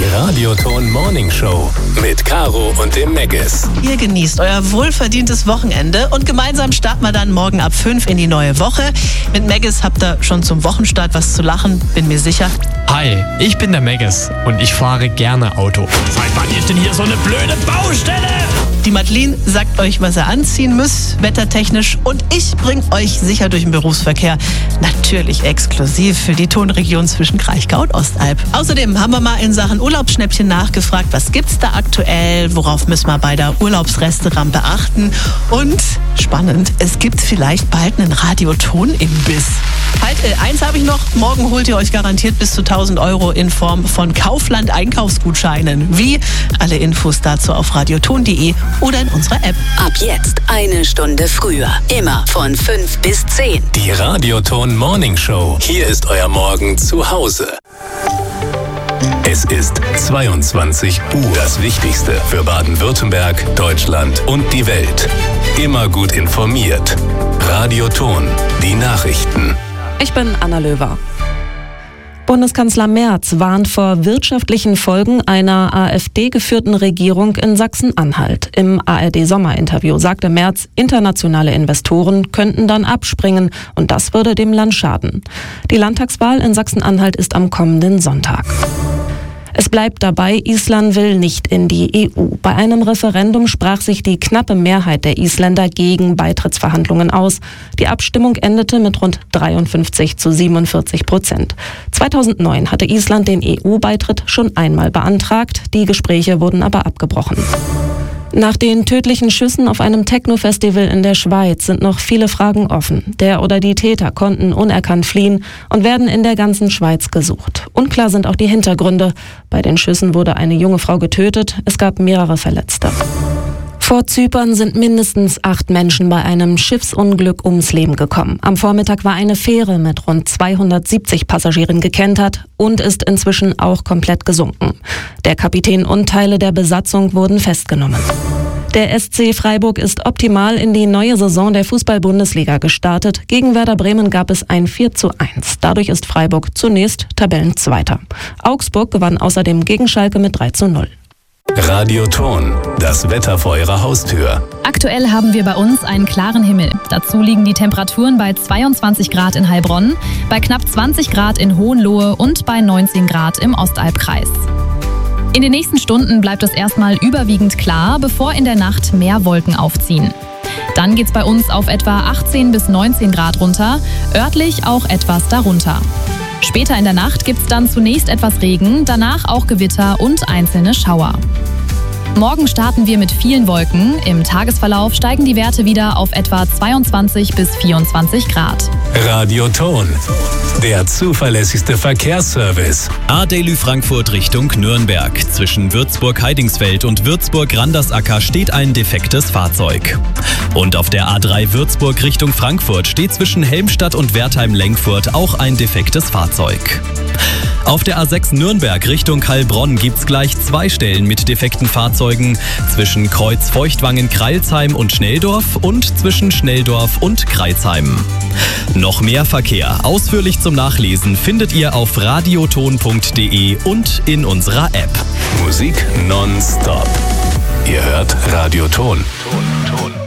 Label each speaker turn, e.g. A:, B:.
A: Radioton Morning Show mit Caro und dem Meggis.
B: Ihr genießt euer wohlverdientes Wochenende und gemeinsam starten wir dann morgen ab 5 in die neue Woche. Mit Meggis habt ihr schon zum Wochenstart was zu lachen, bin mir sicher.
C: Hi, ich bin der Meggis und ich fahre gerne Auto. Seit wann ist denn hier so eine blöde Baustelle?
B: Die Madeline sagt euch, was ihr anziehen müsst, wettertechnisch, und ich bringe euch sicher durch den Berufsverkehr. Natürlich exklusiv für die Tonregion zwischen Kraichgau und Ostalb. Außerdem haben wir mal in Sachen Urlaubsschnäppchen nachgefragt, was gibt's da aktuell, worauf müssen wir bei der Urlaubsrestaurant beachten, und spannend, es gibt vielleicht bald einen Radioton-Imbiss. Eins habe ich noch, morgen holt ihr euch garantiert bis zu 1.000 Euro in Form von Kaufland-Einkaufsgutscheinen. Wie? Alle Infos dazu auf radioton.de oder in unserer App.
D: Ab jetzt 1 Stunde früher. Immer von 5 bis 10.
A: Die Radioton Morning Show. Hier ist euer Morgen zu Hause. Es ist 22 Uhr. Das Wichtigste für Baden-Württemberg, Deutschland und die Welt. Immer gut informiert. Radioton. Die Nachrichten.
E: Ich bin Anna Löwer. Bundeskanzler Merz warnt vor wirtschaftlichen Folgen einer AfD-geführten Regierung in Sachsen-Anhalt. Im ARD-Sommerinterview sagte Merz, internationale Investoren könnten dann abspringen und das würde dem Land schaden. Die Landtagswahl in Sachsen-Anhalt ist am kommenden Sonntag. Es bleibt dabei, Island will nicht in die EU. Bei einem Referendum sprach sich die knappe Mehrheit der Isländer gegen Beitrittsverhandlungen aus. Die Abstimmung endete mit rund 53-47%. 2009 hatte Island den EU-Beitritt schon einmal beantragt. Die Gespräche wurden aber abgebrochen. Nach den tödlichen Schüssen auf einem Techno-Festival in der Schweiz sind noch viele Fragen offen. Der oder die Täter konnten unerkannt fliehen und werden in der ganzen Schweiz gesucht. Unklar sind auch die Hintergründe. Bei den Schüssen wurde eine junge Frau getötet, es gab mehrere Verletzte. Vor Zypern sind mindestens 8 Menschen bei einem Schiffsunglück ums Leben gekommen. Am Vormittag war eine Fähre mit rund 270 Passagieren gekentert und ist inzwischen auch komplett gesunken. Der Kapitän und Teile der Besatzung wurden festgenommen. Der SC Freiburg ist optimal in die neue Saison der Fußball-Bundesliga gestartet. Gegen Werder Bremen gab es ein 4:1. Dadurch ist Freiburg zunächst Tabellenzweiter. Augsburg gewann außerdem gegen Schalke mit 3:0.
A: Radioton. Das Wetter vor eurer Haustür.
F: Aktuell haben wir bei uns einen klaren Himmel. Dazu liegen die Temperaturen bei 22 Grad in Heilbronn, bei knapp 20 Grad in Hohenlohe und bei 19 Grad im Ostalbkreis. In den nächsten Stunden bleibt es erstmal überwiegend klar, bevor in der Nacht mehr Wolken aufziehen. Dann geht's bei uns auf etwa 18 bis 19 Grad runter, örtlich auch etwas darunter. Später in der Nacht gibt's dann zunächst etwas Regen, danach auch Gewitter und einzelne Schauer. Morgen starten wir mit vielen Wolken. Im Tagesverlauf steigen die Werte wieder auf etwa 22 bis 24 Grad.
A: Radioton. Der zuverlässigste Verkehrsservice.
G: A-Delü Frankfurt Richtung Nürnberg. Zwischen Würzburg-Heidingsfeld und Würzburg-Randersacker steht ein defektes Fahrzeug. Und auf der A3 Würzburg Richtung Frankfurt steht zwischen Helmstadt und Wertheim-Lenkfurt auch ein defektes Fahrzeug. Auf der A6 Nürnberg Richtung Heilbronn gibt's gleich 2 Stellen mit defekten Fahrzeugen. Zwischen Kreuz-Feuchtwangen-Kreilsheim und Schnelldorf und zwischen Schnelldorf und Kreilsheim. Noch mehr Verkehr ausführlich zum Nachlesen findet ihr auf radioton.de und in unserer App.
A: Musik nonstop. Ihr hört Radioton.